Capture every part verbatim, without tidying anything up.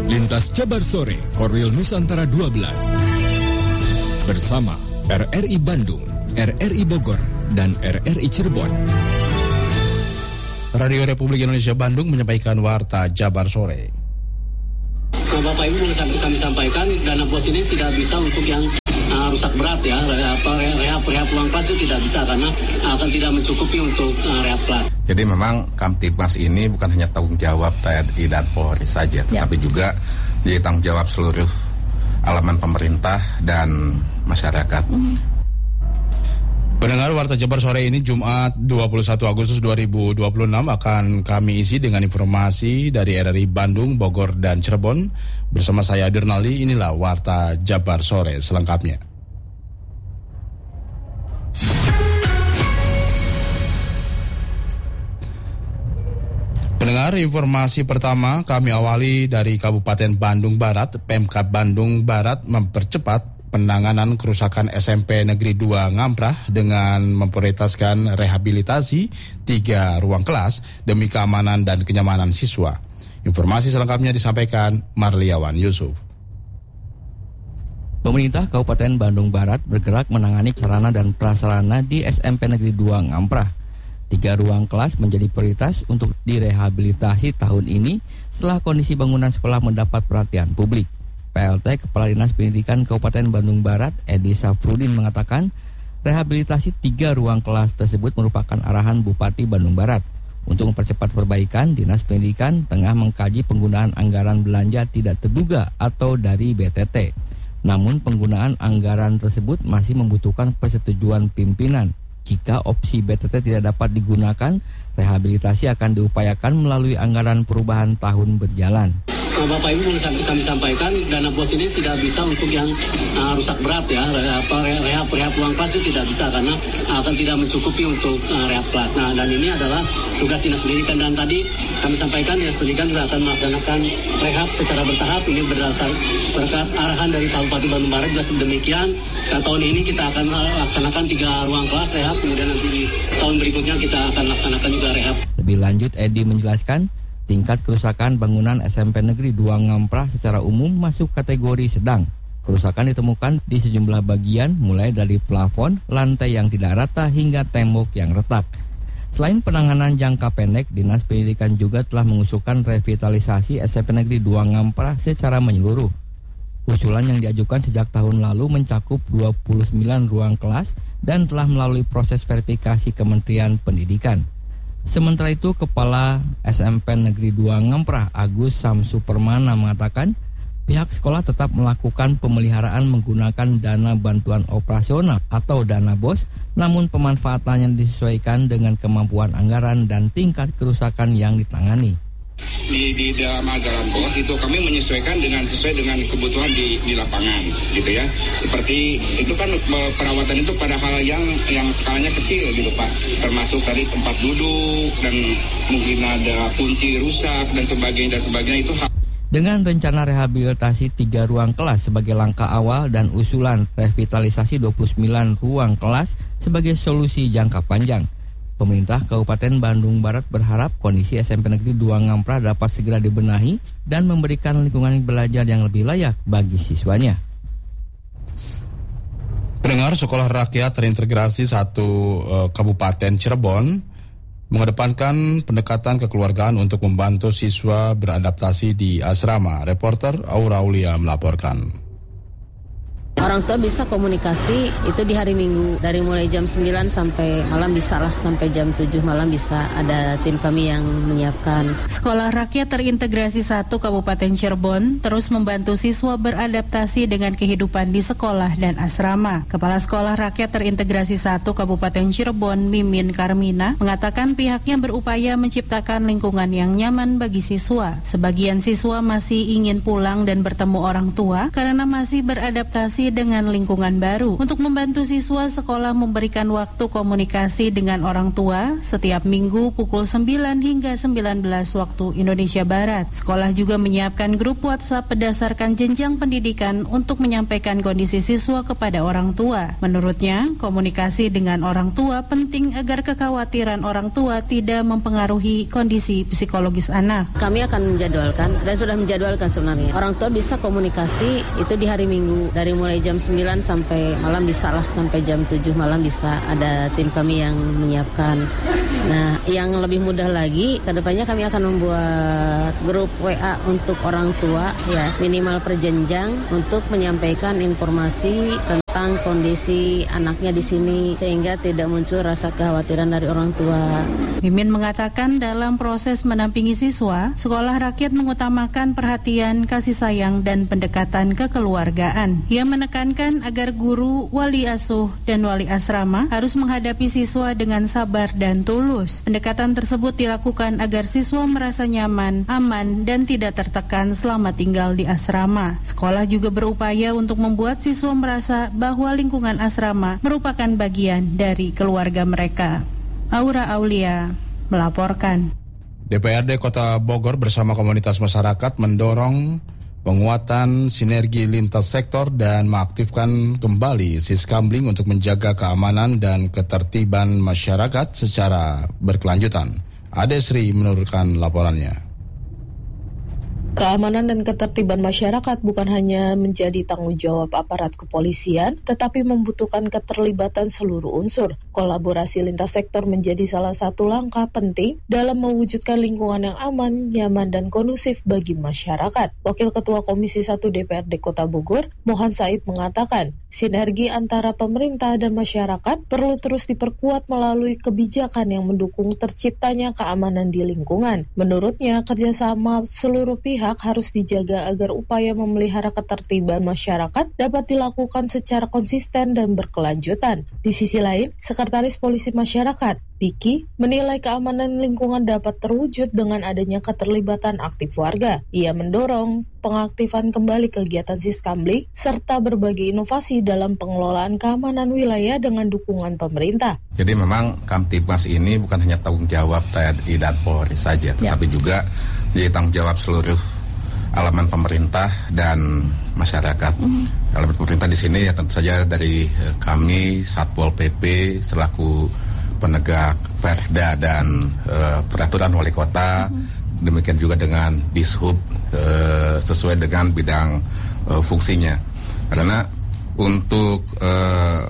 Lintas Jabar Sore, Korwil Nusantara dua belas. Bersama R R I Bandung, R R I Bogor, dan R R I Cirebon. Radio Republik Indonesia Bandung menyampaikan Warta Jabar Sore. Bapak Ibu kami sampaikan dana bos ini tidak bisa untuk yang uh, rusak berat ya, apa rehab rehab uang kelas itu tidak bisa karena akan tidak mencukupi untuk uh, rehab kelas. Jadi memang Kamtibmas ini bukan hanya tanggung jawab T N I dan Polri saja, tetapi ya. juga jadi tanggung jawab seluruh elemen pemerintah dan masyarakat. Hmm. Pendengar Warta Jabar Sore ini Jumat dua puluh satu Agustus dua ribu dua puluh enam akan kami isi dengan informasi dari R R I Bandung, Bogor, dan Cirebon. Bersama saya Dirnali, inilah Warta Jabar Sore selengkapnya. Pendengar, informasi pertama kami awali dari Kabupaten Bandung Barat. Pemkab Bandung Barat mempercepat penanganan kerusakan S M P Negeri dua Ngamprah dengan memprioritaskan rehabilitasi tiga ruang kelas demi keamanan dan kenyamanan siswa. Informasi selengkapnya disampaikan Marliawan Yusuf. Pemerintah Kabupaten Bandung Barat bergerak menangani sarana dan prasarana di S M P Negeri dua Ngamprah. Tiga ruang kelas menjadi prioritas untuk direhabilitasi tahun ini setelah kondisi bangunan sekolah mendapat perhatian publik. P L T Kepala Dinas Pendidikan Kabupaten Bandung Barat, Edi Safrudin mengatakan, rehabilitasi tiga ruang kelas tersebut merupakan arahan Bupati Bandung Barat. Untuk mempercepat perbaikan, Dinas Pendidikan tengah mengkaji penggunaan anggaran belanja tidak terduga atau dari B T T. Namun penggunaan anggaran tersebut masih membutuhkan persetujuan pimpinan. Jika opsi B T T tidak dapat digunakan, rehabilitasi akan diupayakan melalui anggaran perubahan tahun berjalan. Bapak Ibu kami sampaikan dana bos ini tidak bisa untuk yang uh, rusak berat ya, apa rehab rehab uang kelas itu tidak bisa karena akan tidak mencukupi untuk uh, rehab kelas. Nah, dan ini adalah tugas Dinas Pendidikan, dan tadi kami sampaikan Dinas Pendidikan juga akan melaksanakan rehab secara bertahap. Ini berdasar berkat arahan dari Pak Bupati Bandung Barat juga demikian. Nah, tahun ini kita akan laksanakan tiga ruang kelas rehab, kemudian nanti di tahun berikutnya kita akan laksanakan juga rehab. Lebih lanjut, Edi menjelaskan tingkat kerusakan bangunan S M P Negeri dua Ngamprah secara umum masuk kategori sedang. Kerusakan ditemukan di sejumlah bagian mulai dari plafon, lantai yang tidak rata hingga tembok yang retak. Selain penanganan jangka pendek, Dinas Pendidikan juga telah mengusulkan revitalisasi S M P Negeri dua Ngamprah secara menyeluruh. Usulan yang diajukan sejak tahun lalu mencakup dua puluh sembilan ruang kelas dan telah melalui proses verifikasi Kementerian Pendidikan. Sementara itu, Kepala S M P Negeri dua Ngamprah, Agus Samsu Permana mengatakan pihak sekolah tetap melakukan pemeliharaan menggunakan dana bantuan operasional atau dana bos, namun pemanfaatannya disesuaikan dengan kemampuan anggaran dan tingkat kerusakan yang ditangani. Di, di dalam anggaran bos itu kami menyesuaikan dengan sesuai dengan kebutuhan di, di lapangan gitu ya. Seperti itu kan perawatan itu pada hal yang yang skalanya kecil gitu Pak, termasuk tadi tempat duduk dan mungkin ada kunci rusak dan sebagainya dan sebagainya itu hal. Dengan rencana rehabilitasi tiga ruang kelas sebagai langkah awal dan usulan revitalisasi dua puluh sembilan ruang kelas sebagai solusi jangka panjang, pemerintah Kabupaten Bandung Barat berharap kondisi S M P Negeri dua Ngamprah dapat segera dibenahi dan memberikan lingkungan belajar yang lebih layak bagi siswanya. Pendengar, Sekolah Rakyat Terintegrasi satu uh, Kabupaten Cirebon mengedepankan pendekatan kekeluargaan untuk membantu siswa beradaptasi di asrama. Reporter Aura Aulia melaporkan. Orang tua bisa komunikasi itu di hari Minggu dari mulai jam sembilan sampai malam bisa lah, sampai jam tujuh malam bisa, ada tim kami yang menyiapkan. Sekolah Rakyat Terintegrasi satu Kabupaten Cirebon terus membantu siswa beradaptasi dengan kehidupan di sekolah dan asrama. Kepala Sekolah Rakyat Terintegrasi satu Kabupaten Cirebon, Mimin Karmina, mengatakan pihaknya berupaya menciptakan lingkungan yang nyaman bagi siswa. Sebagian siswa masih ingin pulang dan bertemu orang tua karena masih beradaptasi beradaptasi dengan lingkungan baru. Untuk membantu siswa, sekolah memberikan waktu komunikasi dengan orang tua setiap minggu pukul sembilan hingga sembilan belas waktu Indonesia Barat. Sekolah juga menyiapkan grup WhatsApp berdasarkan jenjang pendidikan untuk menyampaikan kondisi siswa kepada orang tua. Menurutnya, komunikasi dengan orang tua penting agar kekhawatiran orang tua tidak mempengaruhi kondisi psikologis anak. Kami akan menjadwalkan dan sudah menjadwalkan sebenarnya. Orang tua bisa komunikasi itu di hari Minggu dari mulai jam sembilan sampai malam bisa lah, sampai jam tujuh malam bisa. Ada tim kami yang menyiapkan. Nah, yang lebih mudah lagi, kedepannya kami akan membuat grup W A untuk orang tua ya, minimal per jenjang untuk menyampaikan informasi tentang kondisi anaknya di sini sehingga tidak muncul rasa kekhawatiran dari orang tua. Mimin mengatakan dalam proses mendampingi siswa, sekolah rakyat mengutamakan perhatian, kasih sayang, dan pendekatan kekeluargaan. Ia menekankan agar guru, wali asuh, dan wali asrama harus menghadapi siswa dengan sabar dan tulus. Pendekatan tersebut dilakukan agar siswa merasa nyaman, aman, dan tidak tertekan selama tinggal di asrama. Sekolah juga berupaya untuk membuat siswa merasa bahwa lingkungan asrama merupakan bagian dari keluarga mereka. Aura Aulia melaporkan. D P R D Kota Bogor bersama komunitas masyarakat mendorong penguatan sinergi lintas sektor dan mengaktifkan kembali Siskamling untuk menjaga keamanan dan ketertiban masyarakat secara berkelanjutan. Ade Sri menurunkan laporannya. Keamanan dan ketertiban masyarakat bukan hanya menjadi tanggung jawab aparat kepolisian, tetapi membutuhkan keterlibatan seluruh unsur. Kolaborasi lintas sektor menjadi salah satu langkah penting dalam mewujudkan lingkungan yang aman, nyaman, dan kondusif bagi masyarakat. Wakil Ketua Komisi satu D P R D Kota Bogor, Mohan Said mengatakan, sinergi antara pemerintah dan masyarakat perlu terus diperkuat melalui kebijakan yang mendukung terciptanya keamanan di lingkungan. Menurutnya, kerjasama seluruh pihak harus dijaga agar upaya memelihara ketertiban masyarakat dapat dilakukan secara konsisten dan berkelanjutan. Di sisi lain, Sekretaris Polisi Masyarakat, Diki, menilai keamanan lingkungan dapat terwujud dengan adanya keterlibatan aktif warga. Ia mendorong pengaktifan kembali kegiatan Siskamling serta berbagai inovasi dalam pengelolaan keamanan wilayah dengan dukungan pemerintah. Jadi memang Kamtibmas ini bukan hanya tanggung jawab T N I dan Polri saja, tetapi ya. juga jadi tanggung jawab seluruh elemen pemerintah dan masyarakat. Mm-hmm. Elemen pemerintah di sini ya tentu saja dari kami Satpol P P selaku penegak perda dan uh, peraturan wali kota. Mm-hmm. Demikian juga dengan Dishub uh, sesuai dengan bidang uh, fungsinya. Karena untuk uh,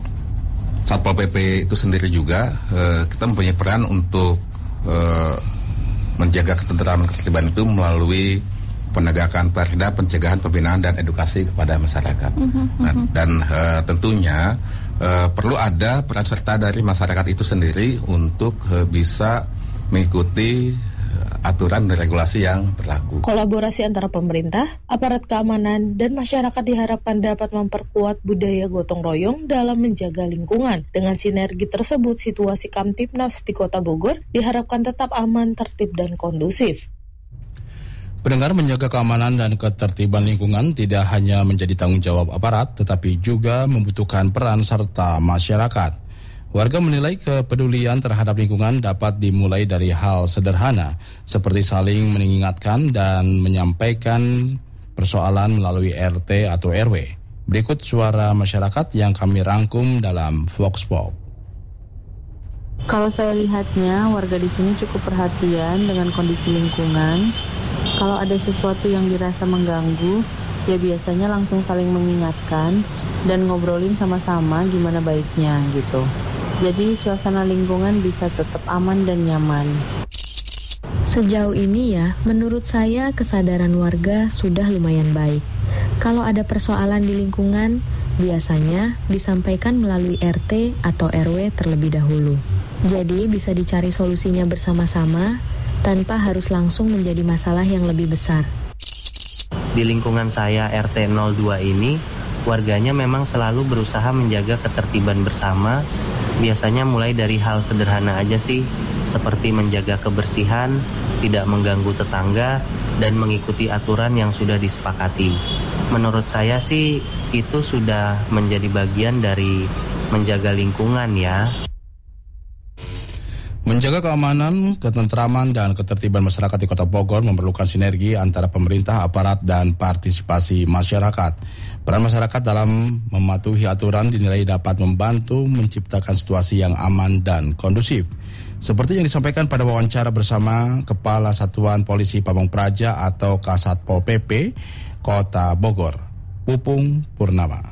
Satpol P P itu sendiri juga uh, kita mempunyai peran untuk uh, menjaga ketentraman ketertiban itu melalui penegakan perda, pencegahan, pembinaan, dan edukasi kepada masyarakat. Uh-huh, uh-huh. Nah, dan uh, tentunya uh, perlu ada peran serta dari masyarakat itu sendiri untuk uh, bisa mengikuti uh, aturan dan regulasi yang berlaku. Kolaborasi antara pemerintah, aparat keamanan, dan masyarakat diharapkan dapat memperkuat budaya gotong royong dalam menjaga lingkungan. Dengan sinergi tersebut, situasi Kamtibmas di Kota Bogor diharapkan tetap aman, tertib, dan kondusif. Pendengar, menjaga keamanan dan ketertiban lingkungan tidak hanya menjadi tanggung jawab aparat, tetapi juga membutuhkan peran serta masyarakat. Warga menilai kepedulian terhadap lingkungan dapat dimulai dari hal sederhana, seperti saling mengingatkan dan menyampaikan persoalan melalui R T atau R W. Berikut suara masyarakat yang kami rangkum dalam Vox Pop. Kalau saya lihatnya, warga di sini cukup perhatian dengan kondisi lingkungan. Kalau ada sesuatu yang dirasa mengganggu, ya biasanya langsung saling mengingatkan dan ngobrolin sama-sama gimana baiknya gitu. Jadi suasana lingkungan bisa tetap aman dan nyaman. Sejauh ini ya, menurut saya kesadaran warga sudah lumayan baik. Kalau ada persoalan di lingkungan, biasanya disampaikan melalui R T atau R W terlebih dahulu. Jadi bisa dicari solusinya bersama-sama, tanpa harus langsung menjadi masalah yang lebih besar. Di lingkungan saya R T nol dua ini, warganya memang selalu berusaha menjaga ketertiban bersama. Biasanya mulai dari hal sederhana aja sih, seperti menjaga kebersihan, tidak mengganggu tetangga, dan mengikuti aturan yang sudah disepakati. Menurut saya sih itu sudah menjadi bagian dari menjaga lingkungan ya. Menjaga keamanan, ketentraman, dan ketertiban masyarakat di Kota Bogor memerlukan sinergi antara pemerintah, aparat, dan partisipasi masyarakat. Peran masyarakat dalam mematuhi aturan dinilai dapat membantu menciptakan situasi yang aman dan kondusif. Seperti yang disampaikan pada wawancara bersama Kepala Satuan Polisi Pamong Praja atau Kasatpol P P Kota Bogor, Pupung Purnama.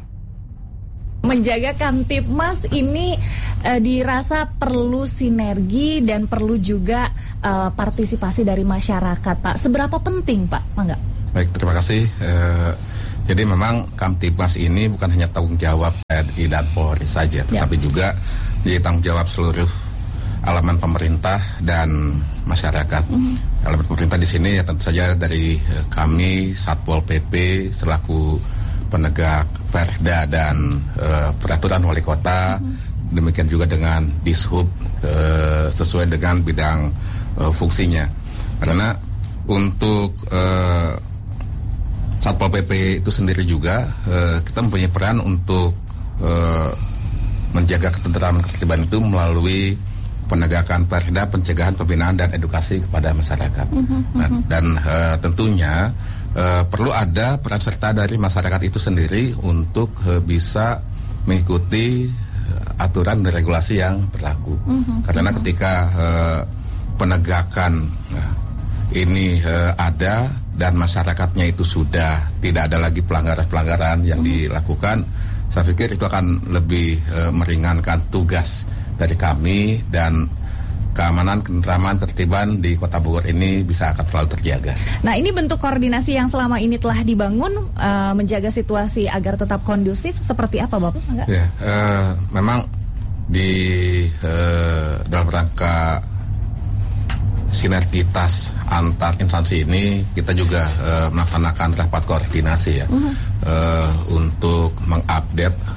Menjaga Kamtibmas ini uh, dirasa perlu sinergi dan perlu juga uh, partisipasi dari masyarakat, Pak. Seberapa penting, Pak? Mangga. Baik, terima kasih. Uh, jadi memang Kamtibmas ini bukan hanya tanggung jawab T N I dan Polri saja, tetapi ya. juga jadi tanggung jawab seluruh elemen pemerintah dan masyarakat. Mm-hmm. Elemen pemerintah di sini ya tentu saja dari uh, kami Satpol P P selaku penegak perda dan uh, peraturan wali kota, mm-hmm. demikian juga dengan Dishub uh, sesuai dengan bidang uh, fungsinya. Karena untuk uh, Satpol P P itu sendiri juga uh, kita mempunyai peran untuk uh, menjaga ketentraman ketertiban itu melalui penegakan perda, pencegahan, pembinaan dan edukasi kepada masyarakat. Mm-hmm. Nah, dan uh, tentunya Uh, perlu ada peran serta dari masyarakat itu sendiri untuk uh, bisa mengikuti uh, aturan dan regulasi yang berlaku. Mm-hmm. Karena ketika uh, penegakan uh, ini uh, ada dan masyarakatnya itu sudah tidak ada lagi pelanggaran-pelanggaran yang mm-hmm. dilakukan, saya pikir itu akan lebih uh, meringankan tugas dari kami dan keamanan, ketentraman, ketertiban di Kota Bogor ini bisa akan selalu terjaga. Nah, ini bentuk koordinasi yang selama ini telah dibangun uh, menjaga situasi agar tetap kondusif seperti apa, Bapak? Enggak? Ya, uh, memang di uh, dalam rangka sinergitas antar instansi ini kita juga uh, melaksanakan rapat koordinasi ya uh-huh. uh, untuk mengupdate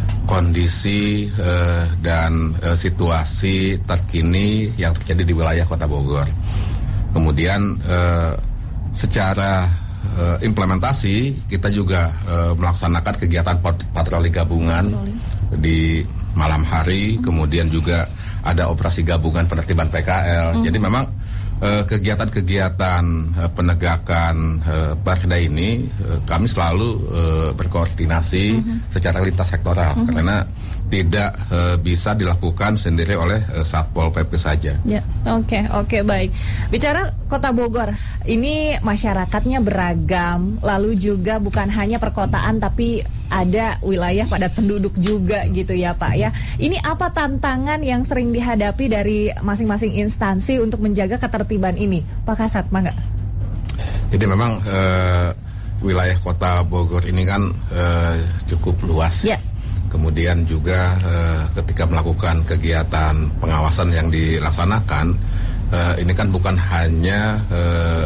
kondisi uh, dan uh, situasi terkini yang terjadi di wilayah Kota Bogor. Kemudian uh, secara uh, implementasi kita juga uh, melaksanakan kegiatan patroli gabungan patroli. di malam hari, hmm. kemudian juga ada operasi gabungan penertiban P K L. Hmm. Jadi memang uh, kegiatan-kegiatan uh, penegakan uh, perda ini uh, kami selalu uh, berkoordinasi uh-huh. secara lintas sektoral uh-huh. karena tidak uh, bisa dilakukan sendiri oleh uh, Satpol P P saja. Ya, oke, okay, oke, okay, baik. Bicara Kota Bogor, ini masyarakatnya beragam, lalu juga bukan hanya perkotaan tapi ada wilayah padat penduduk juga gitu ya Pak ya. Ini apa tantangan yang sering dihadapi dari masing-masing instansi untuk menjaga ketertiban ini, Pak Kasat, mangga? Jadi memang uh, wilayah Kota Bogor ini kan uh, cukup luas. Ya. Kemudian juga uh, ketika melakukan kegiatan pengawasan yang dilaksanakan, uh, ini kan bukan hanya uh,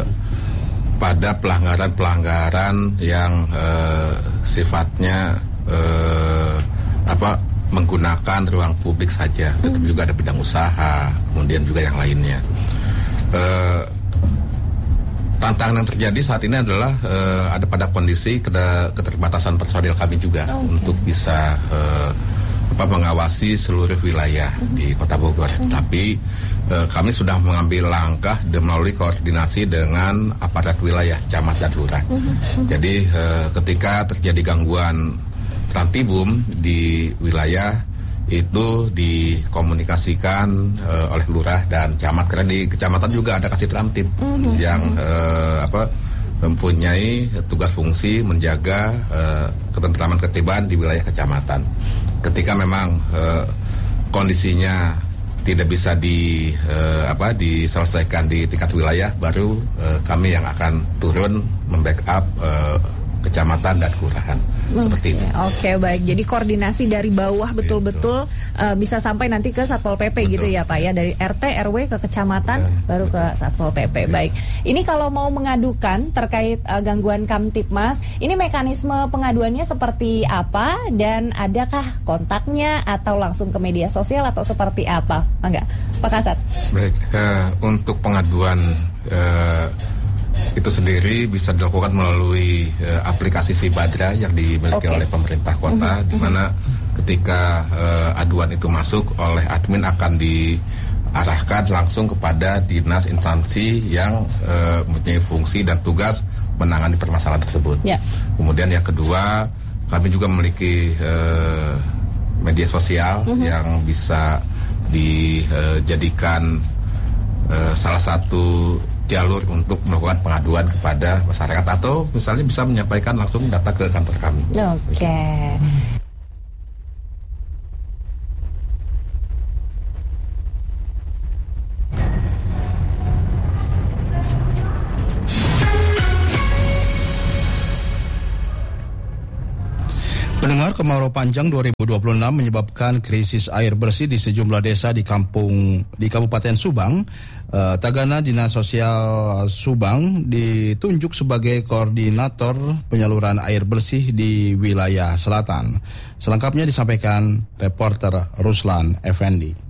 pada pelanggaran-pelanggaran yang uh, sifatnya uh, apa menggunakan ruang publik saja, hmm. tetapi juga ada bidang usaha, kemudian juga yang lainnya. Uh, Tantangan yang terjadi saat ini adalah uh, ada pada kondisi keterbatasan personil kami juga okay. untuk bisa uh, apa mengawasi seluruh wilayah uh-huh. di Kota Bogor. Uh-huh. Tapi uh, kami sudah mengambil langkah dan melalui koordinasi dengan aparat wilayah, camat dan lurah. Uh-huh. Uh-huh. Jadi uh, ketika terjadi gangguan trantibum di wilayah itu dikomunikasikan uh, oleh lurah dan camat, karena di kecamatan juga ada kasih trantib mm-hmm. yang uh, apa mempunyai tugas fungsi menjaga uh, ketentraman ketertiban di wilayah kecamatan. Ketika memang uh, kondisinya tidak bisa di uh, apa diselesaikan di tingkat wilayah, baru uh, kami yang akan turun membackup uh, kecamatan dan kelurahan. Seperti itu. Oke, okay, baik. Jadi koordinasi dari bawah betul-betul uh, bisa sampai nanti ke Satpol P P. Betul. Gitu ya Pak ya, dari R T R W ke kecamatan ya, baru betul. Ke Satpol P P. Ya. Baik. Ini kalau mau mengadukan terkait uh, gangguan Kamtibmas, ini mekanisme pengaduannya seperti apa dan adakah kontaknya atau langsung ke media sosial atau seperti apa? Enggak, Pak Kasat. Baik, uh, untuk pengaduan uh, itu sendiri bisa dilakukan melalui uh, aplikasi Sibadra yang dimiliki okay. oleh pemerintah kota, uh-huh. di mana ketika uh, aduan itu masuk oleh admin akan diarahkan langsung kepada dinas instansi yang uh, mempunyai fungsi dan tugas menangani permasalahan tersebut. Yeah. Kemudian yang kedua, kami juga memiliki uh, media sosial uh-huh. yang bisa dijadikan uh, salah satu jalur untuk melakukan pengaduan kepada masyarakat atau misalnya bisa menyampaikan langsung data ke kantor kami. Oke. Okay. Pendengar, kemarau panjang dua ribu dua puluh enam menyebabkan krisis air bersih di sejumlah desa di kampung di Kabupaten Subang. Uh, Tagana Dinas Sosial Subang ditunjuk sebagai koordinator penyaluran air bersih di wilayah selatan. Selengkapnya disampaikan reporter Ruslan Effendi.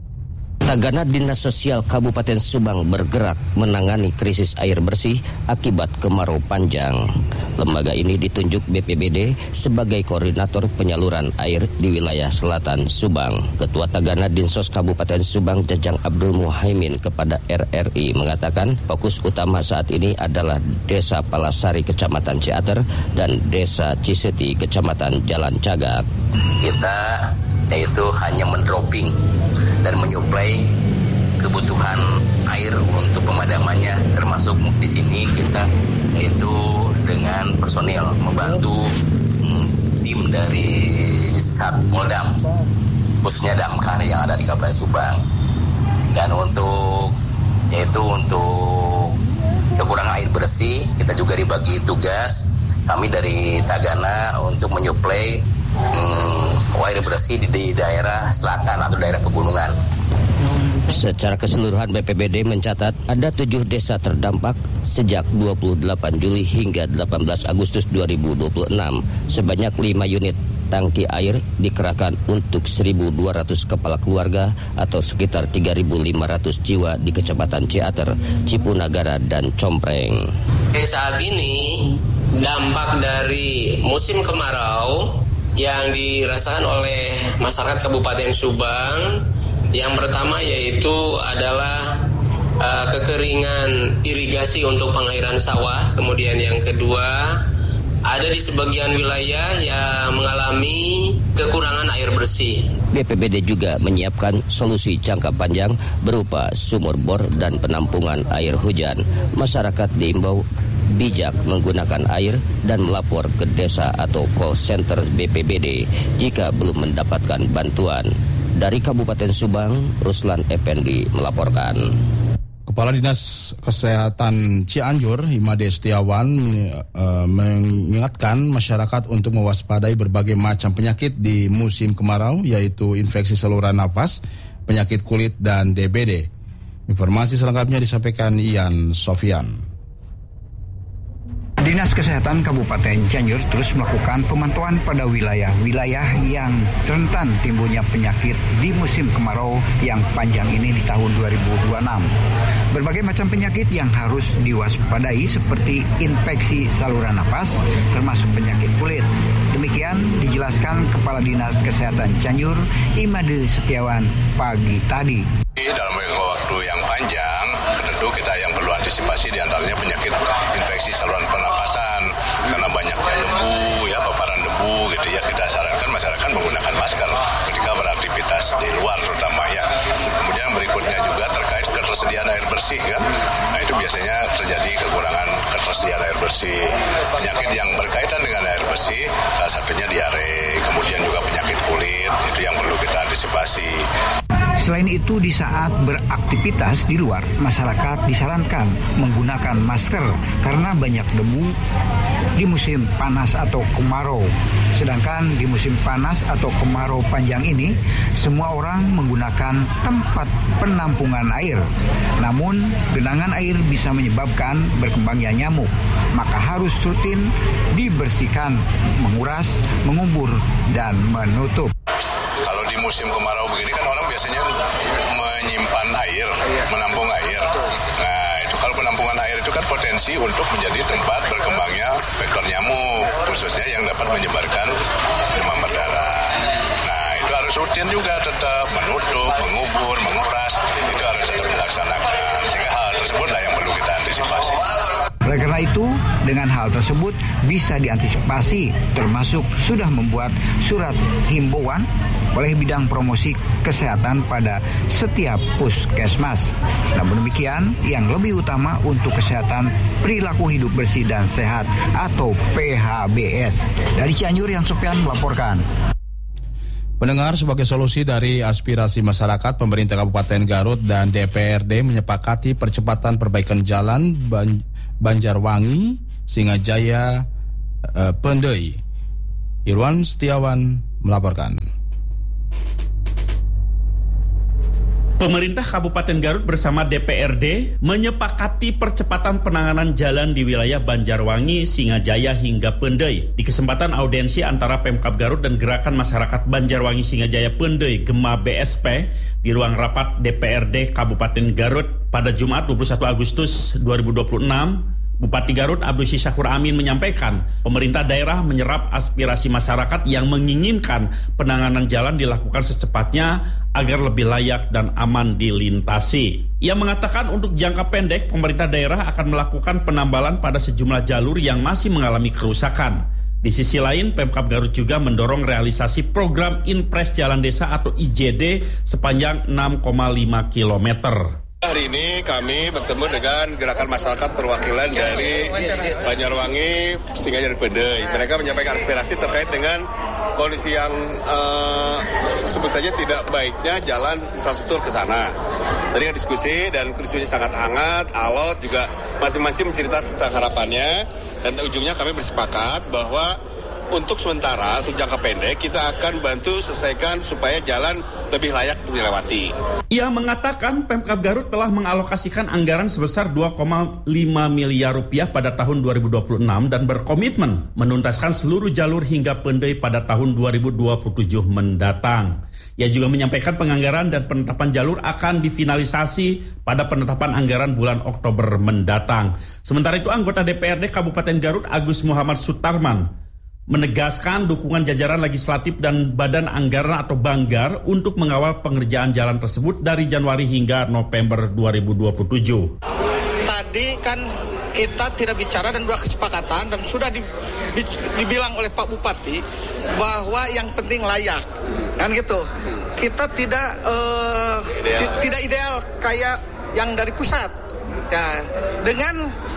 Tagana Dinas Sosial Kabupaten Subang bergerak menangani krisis air bersih akibat kemarau panjang. Lembaga ini ditunjuk B P B D sebagai koordinator penyaluran air di wilayah selatan Subang. Ketua Tagana Dinsos Kabupaten Subang Jajang Abdul Muhaimin kepada R R I mengatakan fokus utama saat ini adalah Desa Palasari Kecamatan Ciater dan Desa Ciseti Kecamatan Jalan Cagak. Kita yaitu hanya mendropping dan menyuplai kebutuhan air untuk pemadamannya, termasuk di sini kita yaitu dengan personil membantu hmm, tim dari Satpoldam khususnya Damkar yang ada di Kabupaten Subang. Dan untuk yaitu untuk kekurangan air bersih kita juga dibagi tugas kami dari Tagana untuk menyuplai hmm, air bersih di, di daerah selatan atau daerah pegunungan. Secara keseluruhan B P B D mencatat ada tujuh desa terdampak sejak dua puluh delapan Juli hingga delapan belas Agustus dua ribu dua puluh enam. Sebanyak lima unit tangki air dikerahkan untuk seribu dua ratus kepala keluarga atau sekitar tiga ribu lima ratus jiwa di Kecamatan Ciater, Cipunagara, dan Compreng. Saat ini dampak dari musim kemarau yang dirasakan oleh masyarakat Kabupaten Subang, yang pertama yaitu adalah uh, kekeringan irigasi untuk pengairan sawah. Kemudian yang kedua, ada di sebagian wilayah yang mengalami kekurangan air bersih. B P B D juga menyiapkan solusi jangka panjang berupa sumur bor dan penampungan air hujan. Masyarakat diimbau bijak menggunakan air dan melapor ke desa atau call center B P B D jika belum mendapatkan bantuan. Dari Kabupaten Subang, Ruslan Effendi melaporkan. Kepala Dinas Kesehatan Cianjur, Imade Setiawan, e, mengingatkan masyarakat untuk mewaspadai berbagai macam penyakit di musim kemarau, yaitu infeksi saluran nafas, penyakit kulit, dan D B D. Informasi selengkapnya disampaikan Ian Sofian. Dinas Kesehatan Kabupaten Cianjur terus melakukan pemantauan pada wilayah-wilayah yang rentan timbulnya penyakit di musim kemarau yang panjang ini di tahun dua ribu dua puluh enam. Berbagai macam penyakit yang harus diwaspadai seperti infeksi saluran napas, termasuk penyakit kulit. Demikian dijelaskan Kepala Dinas Kesehatan Cianjur, Imade Setiawan, pagi tadi. Dalam waktu yang panjang, tentu kita yang perlu antisipasi diantaranya penyakit infeksi saluran pernapasan karena banyaknya debu, ya paparan debu gitu ya. Kita sarankan masyarakat menggunakan masker ketika beraktivitas di luar terutama ya. Kemudian berikutnya juga terkait ketersediaan air bersih kan. Nah itu biasanya terjadi kekurangan ketersediaan air bersih. Penyakit yang berkaitan dengan air bersih salah satunya diare, kemudian juga penyakit kulit itu yang perlu kita antisipasi. Selain itu, di saat beraktivitas di luar, masyarakat disarankan menggunakan masker karena banyak debu di musim panas atau kemarau. Sedangkan di musim panas atau kemarau panjang ini, semua orang menggunakan tempat penampungan air. Namun, genangan air bisa menyebabkan berkembangnya nyamuk, maka harus rutin dibersihkan, menguras, mengubur, dan menutup. Kalau di musim kemarau begini kan orang biasanya menyimpan air, menampung air. Nah itu Kalau penampungan air itu kan potensi untuk menjadi tempat berkembangnya vektor nyamuk, khususnya yang dapat menyebarkan demam berdarah. Nah, itu harus rutin juga tetap menutup, mengubur, menguras, itu harus tetap dilaksanakan. Sehingga hal tersebutlah yang perlu kita antisipasi. Oleh karena itu, dengan hal tersebut bisa diantisipasi, termasuk sudah membuat surat himbauan oleh bidang promosi kesehatan pada setiap puskesmas. Namun demikian, yang lebih utama untuk kesehatan perilaku hidup bersih dan sehat atau P H B S. Dari Cianjur, Yan Sopian melaporkan. Pendengar, sebagai solusi dari aspirasi masyarakat, pemerintah Kabupaten Garut dan D P R D menyepakati percepatan perbaikan jalan Ban- Banjarwangi, Singajaya, uh, Pendei. Irwan Setiawan melaporkan. Pemerintah Kabupaten Garut bersama D P R D menyepakati percepatan penanganan jalan di wilayah Banjarwangi, Singajaya hingga Pendei. Di kesempatan audiensi antara Pemkab Garut dan Gerakan Masyarakat Banjarwangi Singajaya Pendei Gema B S P di ruang rapat D P R D Kabupaten Garut pada Jumat dua puluh satu Agustus dua ribu dua puluh enam, Bupati Garut Abdul Syakur Amin menyampaikan pemerintah daerah menyerap aspirasi masyarakat yang menginginkan penanganan jalan dilakukan secepatnya agar lebih layak dan aman dilintasi. Ia mengatakan untuk jangka pendek pemerintah daerah akan melakukan penambalan pada sejumlah jalur yang masih mengalami kerusakan. Di sisi lain, Pemkab Garut juga mendorong realisasi program Inpres Jalan Desa atau I J D sepanjang enam koma lima kilometer. Hari ini kami bertemu dengan gerakan masyarakat perwakilan dari Banjarwangi, Singajaya dan Pendei. Mereka menyampaikan aspirasi terkait dengan kondisi yang uh, sebut saja tidak baiknya jalan infrastruktur ke sana. Tadi kan diskusi dan diskusinya sangat hangat, alot juga masing-masing mencerita tentang harapannya, dan ujungnya kami bersepakat bahwa untuk sementara, untuk jangka pendek, kita akan bantu selesaikan supaya jalan lebih layak untuk dilewati. Ia mengatakan Pemkab Garut telah mengalokasikan anggaran sebesar dua koma lima miliar rupiah pada tahun dua ribu dua puluh enam dan berkomitmen menuntaskan seluruh jalur hingga Pendei pada tahun dua ribu dua puluh tujuh mendatang. Ia juga menyampaikan penganggaran dan penetapan jalur akan difinalisasi pada penetapan anggaran bulan Oktober mendatang. Sementara itu, anggota D P R D Kabupaten Garut Agus Muhammad Sutarman menegaskan dukungan jajaran legislatif dan badan anggaran atau Banggar untuk mengawal pengerjaan jalan tersebut dari Januari hingga November dua ribu dua puluh tujuh. Tadi kan kita tidak bicara dan sudah kesepakatan dan sudah di, di, dibilang oleh Pak Bupati bahwa yang penting layak, kan gitu. Kita tidak uh, ideal. T- tidak ideal kayak yang dari pusat. Ya, dengan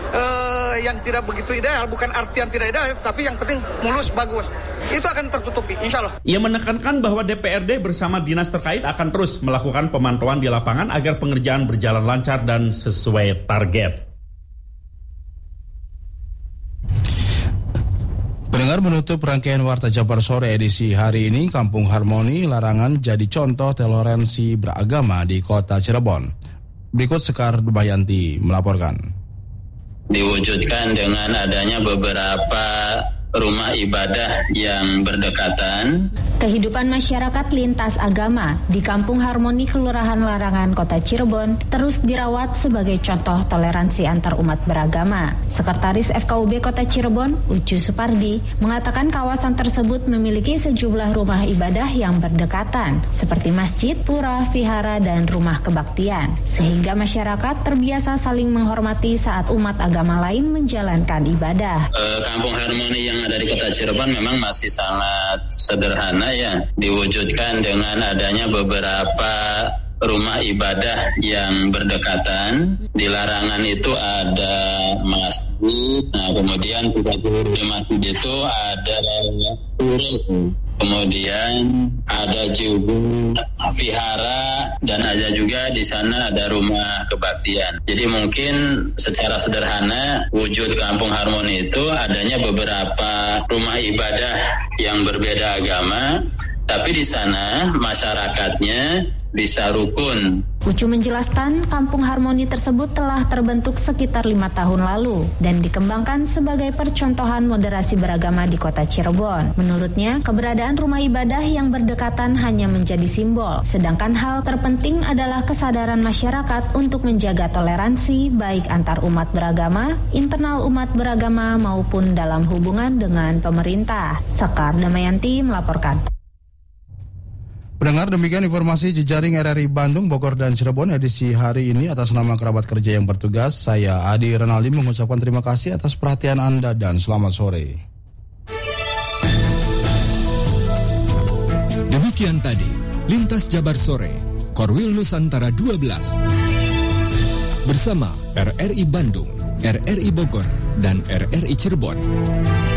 uh, yang tidak begitu ideal, bukan artian tidak ideal, tapi yang penting mulus, bagus. Itu akan tertutupi, insya Allah. Ia menekankan bahwa D P R D bersama dinas terkait akan terus melakukan pemantauan di lapangan agar pengerjaan berjalan lancar dan sesuai target. Pendengar, menutup rangkaian Warta Jabar Sore edisi hari ini, Kampung Harmoni Larangan jadi contoh toleransi beragama di kota Cirebon. Berikut Sekar Dubayanti melaporkan. Diwujudkan dengan adanya beberapa rumah ibadah yang berdekatan. Kehidupan masyarakat lintas agama di Kampung Harmoni Kelurahan Larangan Kota Cirebon terus dirawat sebagai contoh toleransi antar umat beragama. Sekretaris F K U B Kota Cirebon, Ucu Supardi, mengatakan kawasan tersebut memiliki sejumlah rumah ibadah yang berdekatan, seperti masjid, pura, vihara, dan rumah kebaktian, sehingga masyarakat terbiasa saling menghormati saat umat agama lain menjalankan ibadah. E, Kampung Harmoni yang ada di Kota Cirebon memang masih sangat sederhana ya, diwujudkan dengan adanya beberapa rumah ibadah yang berdekatan. Di Larangan itu ada masjid, nah kemudian di masjid itu ada pura, kemudian ada juga vihara, dan ada juga di sana ada rumah kebaktian. Jadi mungkin secara sederhana wujud Kampung Harmoni itu adanya beberapa rumah ibadah yang berbeda agama tapi di sana masyarakatnya bisa rukun. Ucu menjelaskan Kampung Harmoni tersebut telah terbentuk sekitar lima tahun lalu dan dikembangkan sebagai percontohan moderasi beragama di kota Cirebon. Menurutnya, keberadaan rumah ibadah yang berdekatan hanya menjadi simbol, sedangkan hal terpenting adalah kesadaran masyarakat untuk menjaga toleransi baik antar umat beragama, internal umat beragama maupun dalam hubungan dengan pemerintah. Sekar Damayanti melaporkan. Pendengar, demikian informasi jejaring R R I Bandung, Bogor, dan Cirebon edisi hari ini. Atas nama kerabat kerja yang bertugas, saya Adi Renaldi mengucapkan terima kasih atas perhatian Anda dan selamat sore. Demikian tadi, Lintas Jabar Sore, Korwil Nusantara dua belas. Bersama R R I Bandung, R R I Bogor, dan R R I Cirebon.